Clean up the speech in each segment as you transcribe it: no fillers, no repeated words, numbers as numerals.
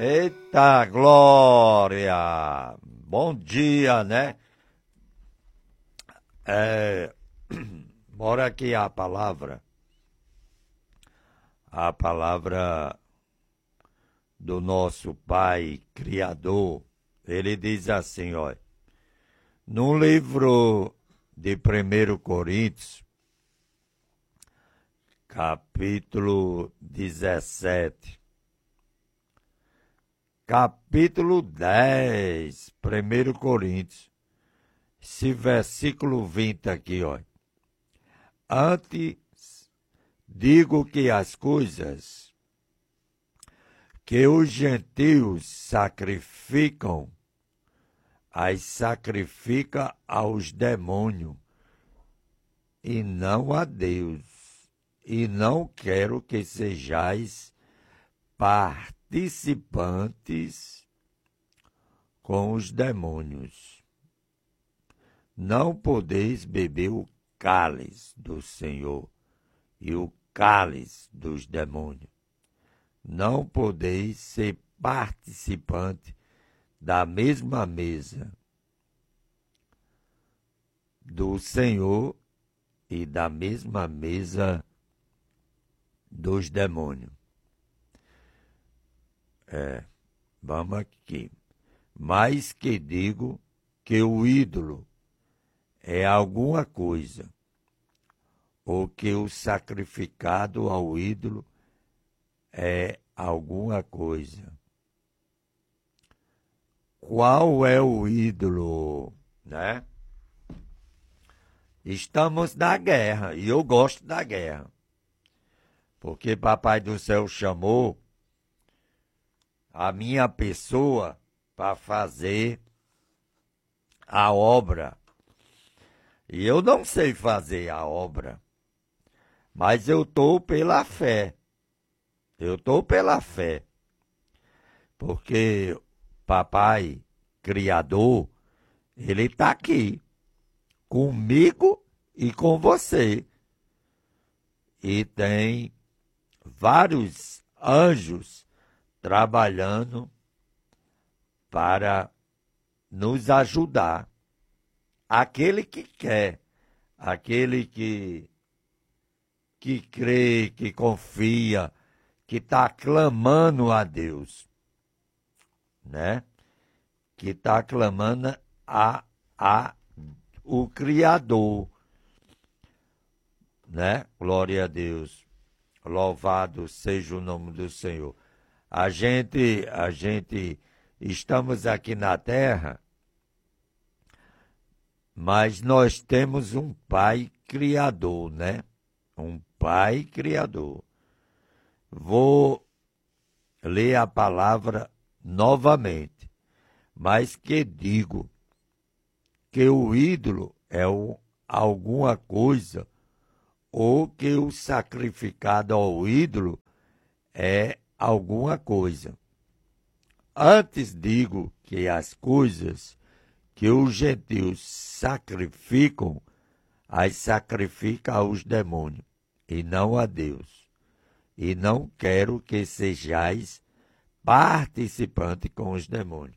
Eita glória! Bom dia, né? Bora aqui a palavra do nosso Pai Criador. Ele diz assim, ó, no livro de 1 Coríntios, capítulo 17, capítulo 10, 1 Coríntios, esse versículo 20 aqui, ó. Antes digo que as coisas que os gentios sacrificam, as sacrifica aos demônios e não a Deus. E não quero que sejais participantes com os demônios. Não podeis beber o cálice do Senhor e o cálice dos demônios. Não podeis ser participante da mesma mesa do Senhor e da mesma mesa dos demônios. Vamos aqui. Mas que digo que o ídolo é alguma coisa, ou que o sacrificado ao ídolo é alguma coisa. Qual é o ídolo, né? Estamos na guerra, e eu gosto da guerra, porque Papai do Céu chamou a minha pessoa para fazer a obra. E eu não sei fazer a obra, mas eu estou pela fé. Eu estou pela fé, porque Papai Criador, ele está aqui, comigo e com você. E tem vários anjos trabalhando para nos ajudar. Aquele que quer, aquele que crê, que confia, que está clamando a Deus, né? Que está clamando o Criador, né? Glória a Deus. Louvado seja o nome do Senhor. A gente estamos aqui na terra, mas nós temos um Pai Criador, né? Um Pai Criador. Vou ler a palavra novamente, mas que digo que o ídolo é alguma coisa, ou que o sacrificado ao ídolo é alguma coisa. Antes digo que as coisas que os gentios sacrificam, as sacrifica aos demônios, e não a Deus. E não quero que sejais participantes com os demônios.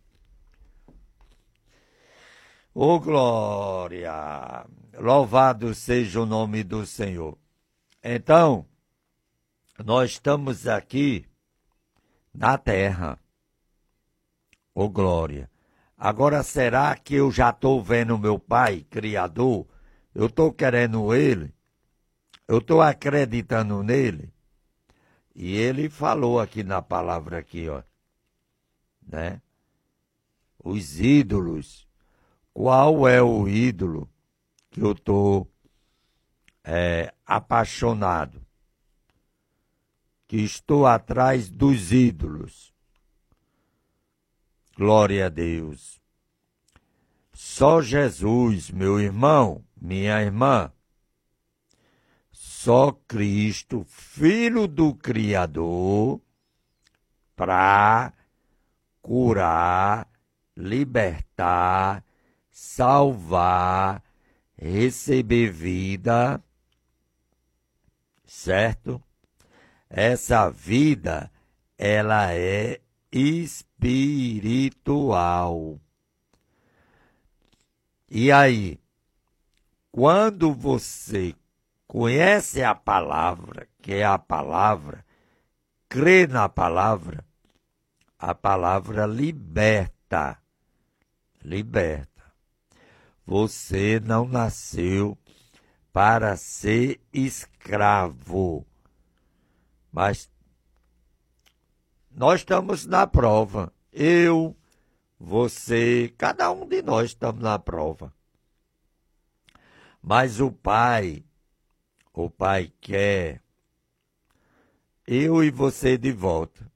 Ô glória! Louvado seja o nome do Senhor. Então, nós estamos aqui na terra. Ô glória! Agora, será que eu já estou vendo meu Pai Criador? Eu estou querendo Ele? Eu estou acreditando nele? E ele falou aqui na palavra aqui, ó, né? Os ídolos. Qual é o ídolo que eu estou apaixonado? Que estou atrás dos ídolos. Glória a Deus. Só Jesus, meu irmão, minha irmã, só Cristo, Filho do Criador, para curar, libertar, salvar, receber vida, certo? Essa vida, ela é espiritual. E aí, quando você conhece a palavra, que é a palavra, crê na palavra, a palavra liberta. Liberta. Você não nasceu para ser escravo, mas nós estamos na prova. Eu, você, cada um de nós estamos na prova. Mas o Pai quer eu e você de volta.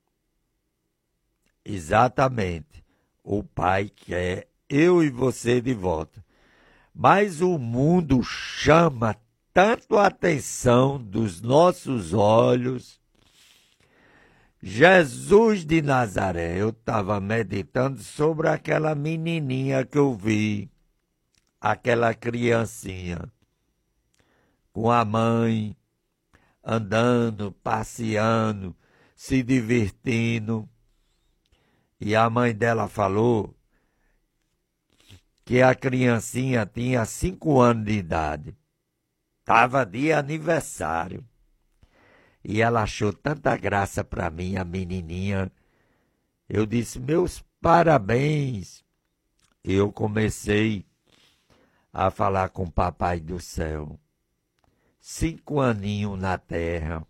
Exatamente. O Pai quer eu e você de volta. Mas o mundo chama tanto a atenção dos nossos olhos. Jesus de Nazaré, eu estava meditando sobre aquela menininha que eu vi, aquela criancinha, com a mãe, andando, passeando, se divertindo. E a mãe dela falou que a criancinha tinha 5 anos de idade. Estava de aniversário. E ela achou tanta graça para mim, a menininha. Eu disse, meus parabéns. Eu comecei a falar com o Papai do Céu. 5 aninhos na terra.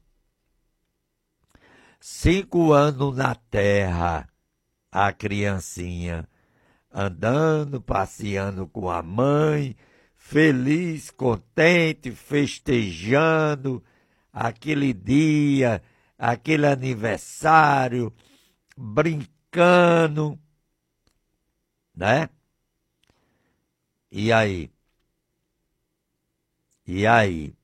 5 anos na terra, a criancinha. Andando, passeando com a mãe, feliz, contente, festejando aquele dia, aquele aniversário, brincando, né? E aí? E aí?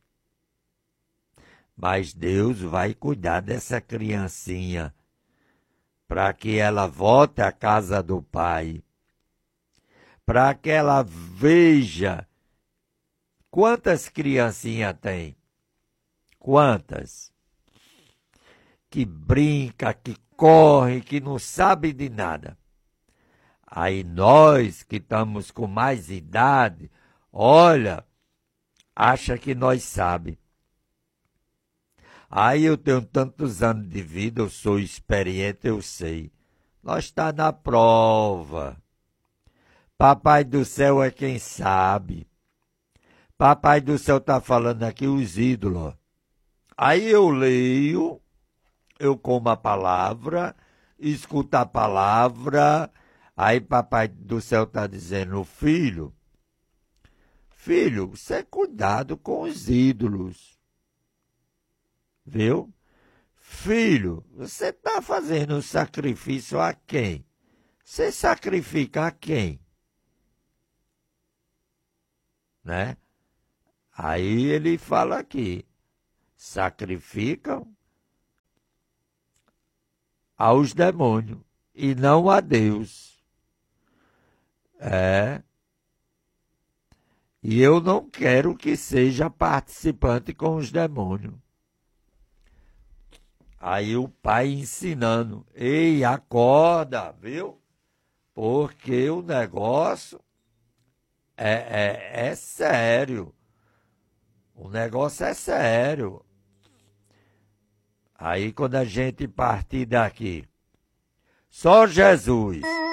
Mas Deus vai cuidar dessa criancinha para que ela volte à casa do Pai, para que ela veja quantas criancinhas tem. Quantas? Que brinca, que corre, que não sabe de nada. Aí nós que estamos com mais idade, olha, acha que nós sabe. Aí eu tenho tantos anos de vida, eu sou experiente, eu sei. Nós está na prova. Papai do céu é quem sabe. Papai do céu está falando aqui os ídolos. Aí eu leio, eu como a palavra, escuto a palavra, aí papai do céu está dizendo, filho, você cuidado com os ídolos, viu? Filho, você está fazendo um sacrifício a quem? Você sacrifica a quem? Né? Aí ele fala aqui, sacrificam aos demônios e não a Deus. E eu não quero que seja participante com os demônios. Aí o pai ensinando, ei, acorda, viu? Porque o negócio é sério. O negócio é sério. Aí quando a gente partir daqui, só Jesus